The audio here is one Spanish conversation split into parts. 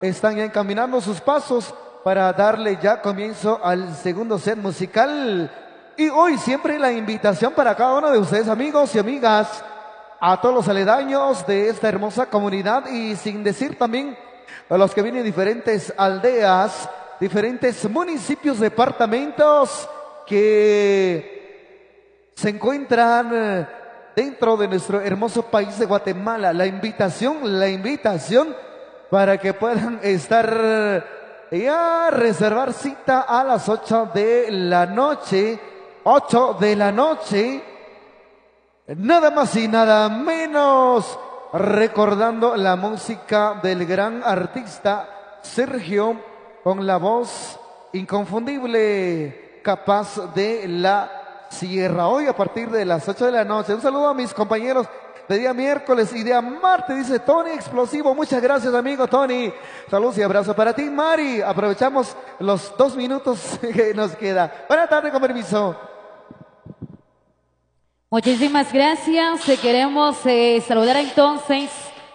Están ya encaminando sus pasos para darle ya comienzo al segundo set musical. Y hoy siempre la invitación para cada uno de ustedes, amigos y amigas, a todos los aledaños de esta hermosa comunidad y sin decir también a los que vienen de diferentes aldeas, diferentes municipios, departamentos que se encuentran dentro de nuestro hermoso país de Guatemala. La invitación para que puedan estar ya reservar cita a las 8 de la noche. 8 de la noche. Nada más y nada menos. Recordando la música del gran artista Sergio con la voz inconfundible, capaz de la sierra. Hoy a partir de las 8 de la noche. Un saludo a mis compañeros de día miércoles y día martes, dice Tony Explosivo. Muchas gracias, amigo Tony. Saludos y abrazo para ti, Mari. Aprovechamos los 2 minutos que nos queda. Buenas tardes, con permiso. Muchísimas gracias. Queremos saludar entonces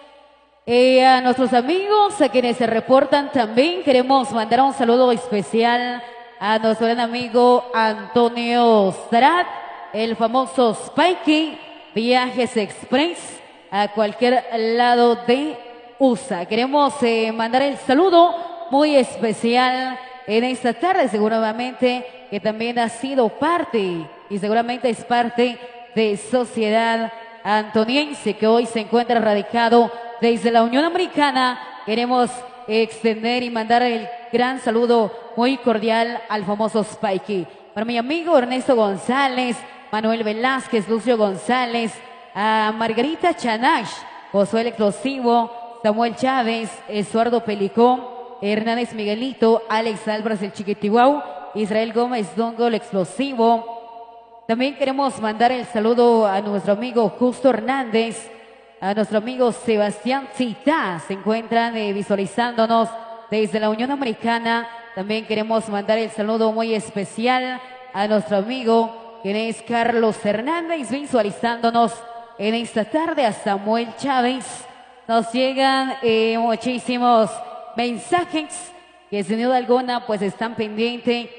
a nuestros amigos, a quienes se reportan también. Queremos mandar un saludo especial a nuestro gran amigo Antonio Strat, el famoso Spikey, Viajes Express, a cualquier lado de USA. Queremos mandar el saludo muy especial en esta tarde, seguramente que también ha sido parte y seguramente es parte de Sociedad Antoniense, que hoy se encuentra radicado desde la Unión Americana. Queremos extender y mandar el gran saludo muy cordial al famoso Spikey. Para mi amigo Ernesto González, Manuel Velázquez, Lucio González, a Margarita Chanash, Josué el Explosivo, Samuel Chávez, Eduardo Pelicón, Hernández Miguelito, Alex Álvarez el Chiquitihuau, Israel Gómez Dongo el Explosivo. También queremos mandar el saludo a nuestro amigo Justo Hernández, a nuestro amigo Sebastián Cita, se encuentran visualizándonos desde la Unión Americana. También queremos mandar el saludo muy especial a nuestro amigo, quien es Carlos Hernández, visualizándonos en esta tarde, a Samuel Chávez. Nos llegan muchísimos mensajes que sin duda alguna pues están pendientes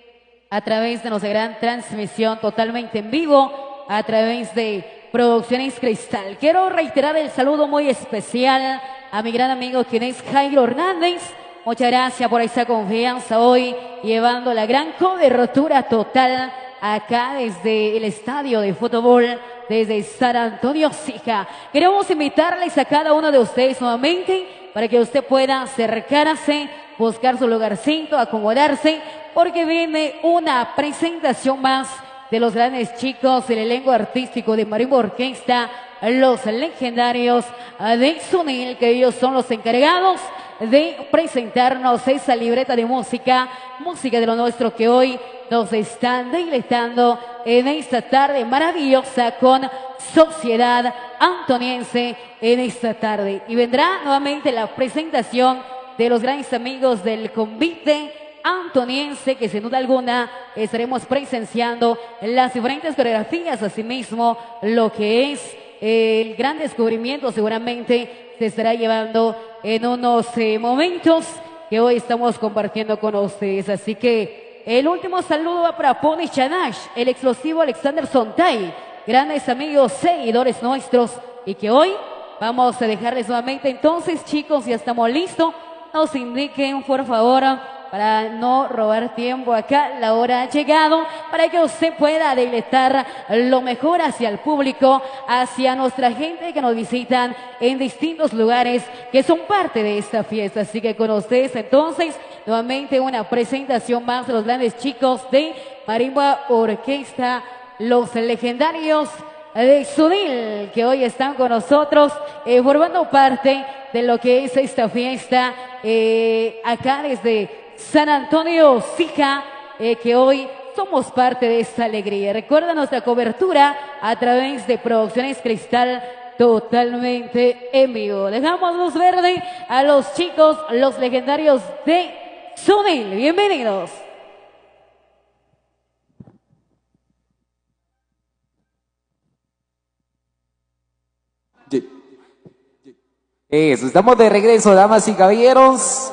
a través de nuestra gran transmisión totalmente en vivo, a través de Producciones Cristal. Quiero reiterar el saludo muy especial a mi gran amigo quien es Jairo Hernández. Muchas gracias por esa confianza hoy, llevando la gran cobertura total acá desde el estadio de fútbol, desde San Antonio Sija. Queremos invitarles a cada uno de ustedes nuevamente para que usted pueda acercarse, buscar su lugarcito, acomodarse, porque viene una presentación más de los grandes chicos del elenco artístico de Marimba Orquesta, los legendarios de Sunil, que ellos son los encargados de presentarnos esa libreta de música de lo nuestro, que hoy nos están deleitando en esta tarde maravillosa con Sociedad Antoniense en esta tarde. Y vendrá nuevamente la presentación de los grandes amigos del convite antoniense, que sin duda alguna estaremos presenciando las diferentes coreografías, asimismo lo que es el gran descubrimiento seguramente se estará llevando en unos momentos que hoy estamos compartiendo con ustedes. Así que el último saludo va para Pony Chanash, el explosivo Alexander Sontay, grandes amigos, seguidores nuestros, y que hoy vamos a dejarles nuevamente. Entonces, chicos, ya estamos listos. Nos indiquen, por favor, para no robar tiempo acá, la hora ha llegado para que usted pueda deleitar lo mejor hacia el público, hacia nuestra gente que nos visitan en distintos lugares que son parte de esta fiesta. Así que con ustedes entonces, nuevamente una presentación más de los grandes chicos de Marimba Orquesta, los legendarios de Sunil, que hoy están con nosotros formando parte de lo que es esta fiesta acá desde San Antonio Sija, que hoy somos parte de esta alegría. Recuerda nuestra cobertura a través de Producciones Cristal totalmente en vivo. Dejamos luz verde a los chicos, los legendarios de Sunil. Bienvenidos. Eso, estamos de regreso, damas y caballeros.